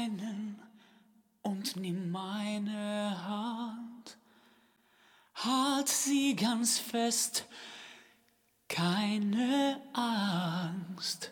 meinen und nimm meine Hand. Halt sie ganz fest, keine Angst.